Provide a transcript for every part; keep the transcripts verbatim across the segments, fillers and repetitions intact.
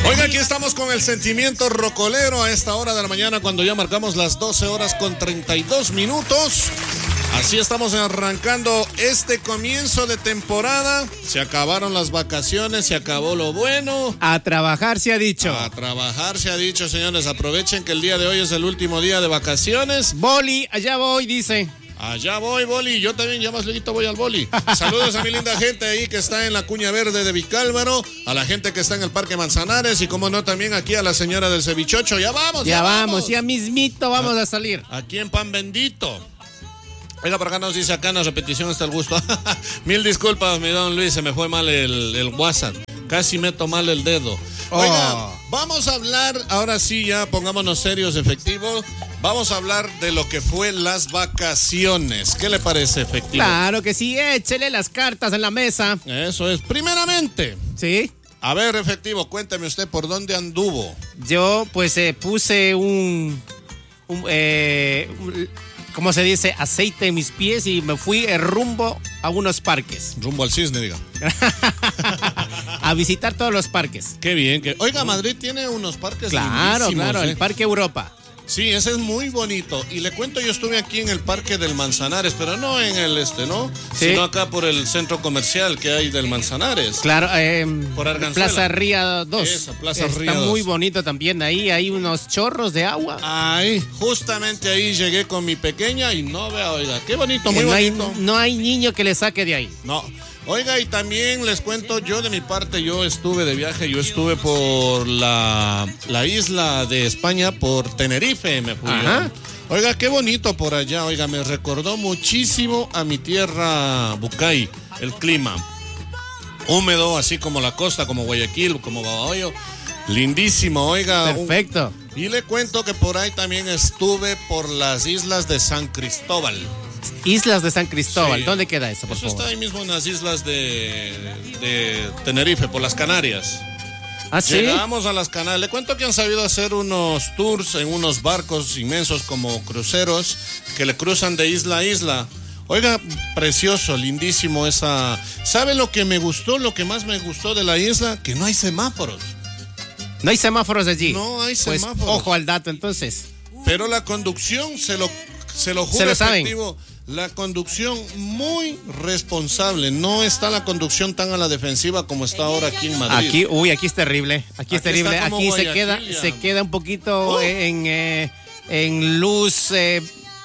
Oiga, aquí estamos con el sentimiento rocolero a esta hora de la mañana, cuando ya marcamos las doce horas con treinta y dos minutos. Así estamos arrancando este comienzo de temporada. Se acabaron las vacaciones, se acabó lo bueno. A trabajar se ha dicho. A trabajar se ha dicho, señores. Aprovechen que el día de hoy es el último día de vacaciones. Boli, allá voy, dice. Allá voy, Boli. Yo también ya más luego voy al Boli. Saludos a mi linda gente ahí que está en la Cuña Verde de Vicálvaro, a la gente que está en el Parque Manzanares y, como no, también aquí a la señora del Cevichocho. Ya vamos, ya, ya vamos. vamos. Ya mismito vamos a, a salir. Aquí en Pan Bendito. Oiga, por acá nos dice acá en la repetición hasta el gusto. Mil disculpas, mi don Luis, se me fue mal el, el WhatsApp. Casi meto mal el dedo. Oiga, oh. vamos a hablar, ahora sí ya pongámonos serios, efectivos. Vamos a hablar de lo que fue las vacaciones. ¿Qué le parece, efectivo? Claro que sí, échele las cartas en la mesa. Eso es. Primeramente. Sí. A ver, efectivo, cuénteme usted por dónde anduvo. Yo, pues, eh, puse un... un eh, un, ¿cómo se dice? Aceite en mis pies y me fui eh, rumbo a unos parques. Rumbo al cisne, diga. A visitar todos los parques. Qué bien. Que... Oiga, Madrid tiene unos parques Claro, claro, ¿eh? El Parque Europa. Sí, ese es muy bonito. Y le cuento, yo estuve aquí en el Parque del Manzanares, pero no en el este, ¿no? Sí. Sino acá por el centro comercial que hay del Manzanares. Claro, eh, por Arganzuela. Plaza Ría dos. Esa, Plaza Está Ría dos. Muy bonito también ahí, hay unos chorros de agua. Ahí, justamente ahí llegué con mi pequeña y no vea, oiga, qué bonito, muy no bonito. Hay, no hay niño que le saque de ahí. No. Oiga, y también les cuento, yo de mi parte, yo estuve de viaje, yo estuve por la, la isla de España, por Tenerife, me fui. Ajá. Yo. Oiga, qué bonito por allá, oiga, me recordó muchísimo a mi tierra Bucay, el clima. Húmedo, así como la costa, como Guayaquil, como Babahoyo. Lindísimo, oiga. Perfecto. Y le cuento que por ahí también estuve por las islas de San Cristóbal. Islas de San Cristóbal, sí. ¿Dónde queda eso, por eso favor? Está ahí mismo en las islas de, de Tenerife, por las Canarias. ¿Ah, sí? Llegamos a las Canarias. Le cuento que han sabido hacer unos tours en unos barcos inmensos como cruceros que le cruzan de isla a isla. Oiga, precioso, lindísimo esa... ¿Sabe lo que me gustó, lo que más me gustó de la isla? Que no hay semáforos. ¿No hay semáforos allí? No hay pues, semáforos. Ojo al dato, entonces. Pero la conducción, se lo, se lo juro, ¿Se lo efectivo, saben? La conducción muy responsable. No está la conducción tan a la defensiva como está ahora aquí en Madrid. Aquí, uy, aquí es terrible. Aquí, aquí es terrible. Aquí Guayaquil, se queda, ya. se queda un poquito oh. en, eh, en luz eh,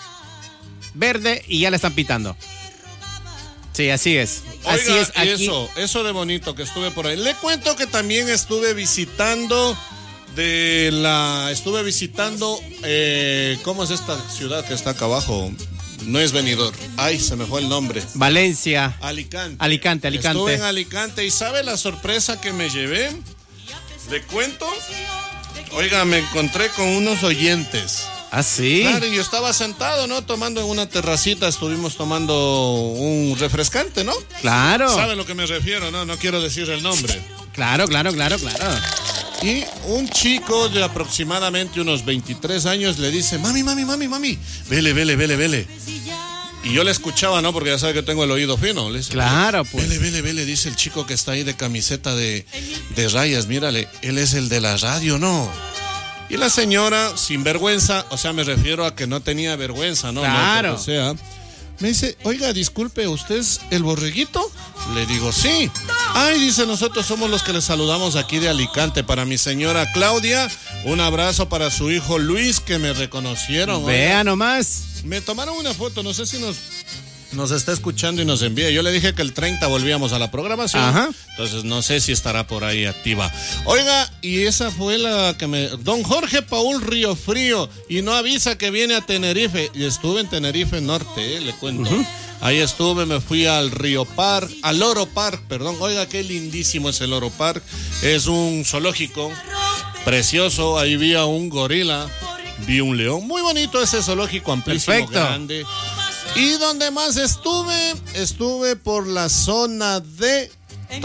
verde y ya le están pitando. Sí, así es. Oiga, así es. Aquí. Eso, eso de bonito que estuve por ahí. Le cuento que también estuve visitando de la, estuve visitando, eh, ¿cómo es esta ciudad que está acá abajo? No es Benidorm. Ay, se me fue el nombre. Valencia. Alicante. Alicante, Alicante. Estuve en Alicante y ¿sabe la sorpresa que me llevé? ¿Le cuento? Oiga, me encontré con unos oyentes. ¿Ah, sí? Claro, yo estaba sentado, ¿no? Tomando en una terracita, estuvimos tomando un refrescante, ¿no? Claro. ¿Sabe a lo que me refiero? No, no quiero decir el nombre. Claro, claro, claro, claro. Y un chico de aproximadamente unos veintitrés años le dice, mami, mami, mami, mami, vele, vele, vele, vele. Y yo le escuchaba, ¿no? Porque ya sabe que tengo el oído fino. Le dice, claro, pues. Vele, vele, vele, dice el chico que está ahí de camiseta de, de rayas, mírale, él es el de la radio, ¿no? Y la señora, sin vergüenza, o sea, me refiero a que no tenía vergüenza, ¿no? Claro. No, o sea, me dice, oiga, disculpe, ¿usted es el borreguito? Le digo, sí. Ay, dice, nosotros somos los que le saludamos aquí de Alicante. Para mi señora Claudia, un abrazo para su hijo Luis, que me reconocieron. Vea oiga. Nomás. Me tomaron una foto, no sé si nos... Nos está escuchando y nos envía. Yo le dije que el treinta volvíamos a la programación. Ajá. Entonces no sé si estará por ahí activa. Oiga, y esa fue la que me... Don Jorge Paul Río Frío. Y no avisa que viene a Tenerife. Y estuve en Tenerife Norte, eh, le cuento. Uh-huh. Ahí estuve, me fui al Río Park, al Loro Park, perdón. Oiga, qué lindísimo es el Loro Park. Es un zoológico precioso. Ahí vi a un gorila, vi un león. Muy bonito ese zoológico, amplísimo, perfecto, grande. Y donde más estuve, estuve por la zona de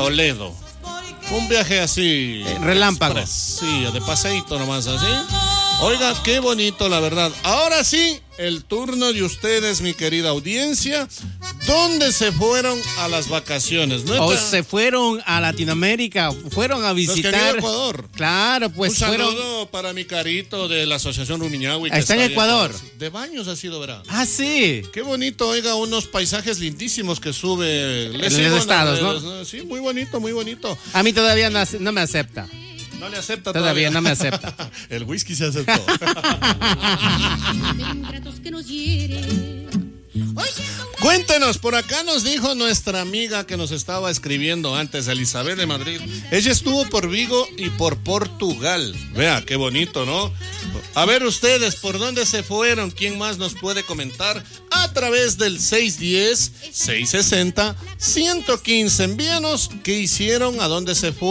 Toledo. Un viaje así. Eh, relámpago. Express, sí, de paseíto nomás así. Oiga, qué bonito, la verdad. Ahora sí, el turno de ustedes, mi querida audiencia. ¿Dónde se fueron a las vacaciones? ¿No? O se fueron a Latinoamérica, fueron a visitar. Los Ecuador. Claro, pues Un saludo fueron... para mi carito de la Asociación Rumiñahui. Está, está en Ecuador. En de Baños ha sido, ¿verdad? Ah, sí. Qué bonito, oiga, unos paisajes lindísimos que sube. En los estados, ¿no? Sí, muy bonito, muy bonito. A mí todavía no, no me acepta. No le acepta todavía. Todavía no me acepta. El whisky se aceptó. Cuéntenos, por acá nos dijo nuestra amiga que nos estaba escribiendo antes, Elizabeth de Madrid. Ella estuvo por Vigo y por Portugal. Vea, qué bonito, ¿no? A ver ustedes, ¿por dónde se fueron? ¿Quién más nos puede comentar? A través del seis uno cero, seis seis cero, uno uno cinco. Envíanos qué hicieron, a dónde se fueron.